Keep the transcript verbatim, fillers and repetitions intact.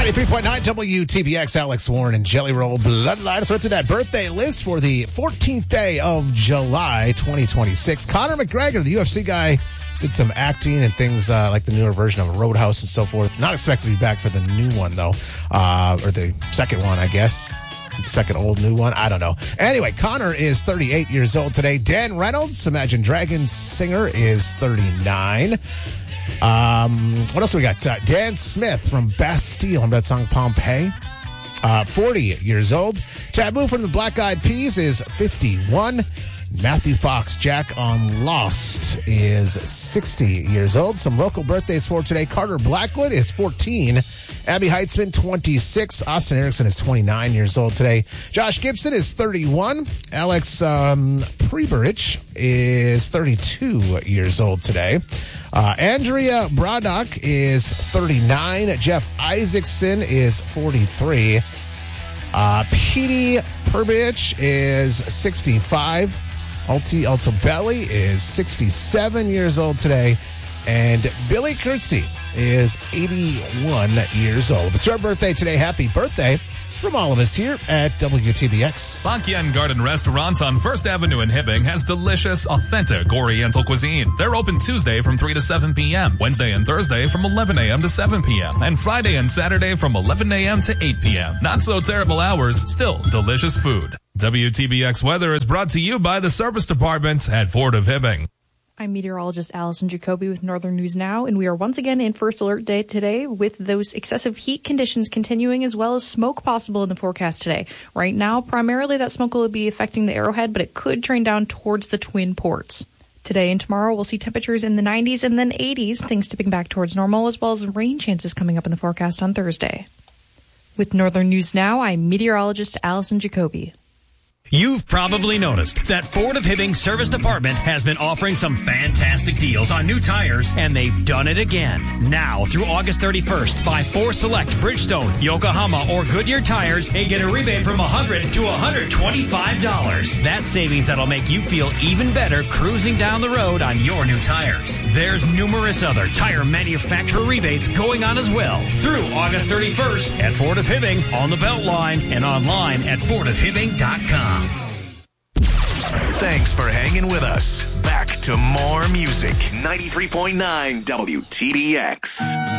ninety-three point nine W T B X, Alex Warren and Jelly Roll Bloodline. Let's run through that birthday list for the fourteenth day of July, twenty twenty-six. Conor McGregor, the U F C guy, did some acting and things uh, like the newer version of Roadhouse and so forth. Not expected to be back for the new one, though, uh, or the second one, I guess. Second old new one. I don't know. Anyway, Conor is thirty-eight years old today. Dan Reynolds, Imagine Dragons singer, is thirty-nine. Um, what else we got? Uh, Dan Smith from Bastille. Remember that song Pompeii? Uh, forty years old. Taboo from the Black Eyed Peas is fifty-one. Matthew Fox Jack on Lost is sixty years old. Some local birthdays for today. Carter Blackwood is fourteen. Abby Heitzman, twenty-six. Austin Erickson is twenty-nine years old today. Josh Gibson is thirty-one. Alex um, Preberich is thirty-two years old today. Uh, Andrea Braddock is thirty-nine. Jeff Isaacson is forty-three. Uh, Petey Purbich is sixty-five. Alti Altobelli is sixty-seven years old today. And Billy Kurtzy is eighty-one years old. If it's your birthday today, happy birthday from all of us here at W T B X. Bakian Garden Restaurant on First Avenue in Hibbing has delicious, authentic Oriental cuisine. They're open Tuesday from three to seven p.m., Wednesday and Thursday from eleven a.m. to seven p.m., and Friday and Saturday from eleven a.m. to eight p.m. Not so terrible hours, still delicious food. W T B X weather is brought to you by the Service Department at Ford of Hibbing. I'm meteorologist Allison Jacoby with Northern News Now, and we are once again in first alert day today with those excessive heat conditions continuing as well as smoke possible in the forecast today. Right now, primarily that smoke will be affecting the Arrowhead, but it could train down towards the Twin Ports. Today and tomorrow, we'll see temperatures in the nineties and then eighties, things tipping back towards normal, as well as rain chances coming up in the forecast on Thursday. With Northern News Now, I'm meteorologist Allison Jacoby. You've probably noticed that Ford of Hibbing Service Department has been offering some fantastic deals on new tires, and they've done it again. Now, through August thirty-first, buy four select Bridgestone, Yokohama, or Goodyear tires and get a rebate from one hundred dollars to one hundred twenty-five dollars. That's savings that'll make you feel even better cruising down the road on your new tires. There's numerous other tire manufacturer rebates going on as well through August thirty-first at Ford of Hibbing, on the Beltline, and online at ford of hibbing dot com. Thanks for hanging with us. Back to more music. ninety-three point nine W T B X.